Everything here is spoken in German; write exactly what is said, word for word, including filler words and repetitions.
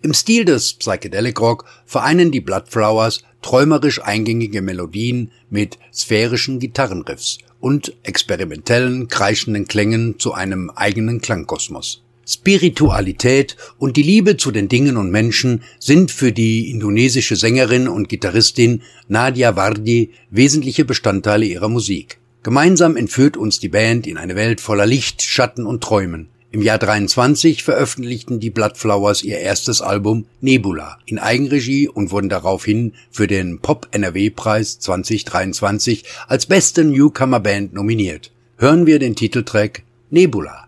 Im Stil des Psychedelic Rock vereinen die Bloodflowers träumerisch eingängige Melodien mit sphärischen Gitarrenriffs und experimentellen, kreischenden Klängen zu einem eigenen Klangkosmos. Spiritualität und die Liebe zu den Dingen und Menschen sind für die indonesische Sängerin und Gitarristin Nadia Wardi wesentliche Bestandteile ihrer Musik. Gemeinsam entführt uns die Band in eine Welt voller Licht, Schatten und Träumen. Im Jahr dreiundzwanzig veröffentlichten die Bloodflowers ihr erstes Album Nebula in Eigenregie und wurden daraufhin für den Pop-N R W-Preis zwanzig dreiundzwanzig als beste Newcomer-Band nominiert. Hören wir den Titeltrack Nebula.